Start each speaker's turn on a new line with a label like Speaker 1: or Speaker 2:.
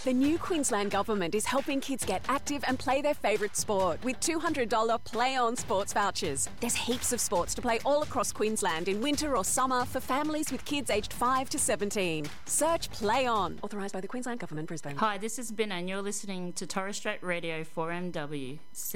Speaker 1: The new Queensland Government is helping kids get active and play their favourite sport with $200 Play On sports vouchers. There's heaps of sports to play all across Queensland in winter or summer for families with kids aged 5 to 17. Search Play On. Authorised by the Queensland Government, Brisbane.
Speaker 2: Hi, this is Binna and you're listening to Torres Strait Radio 4MW.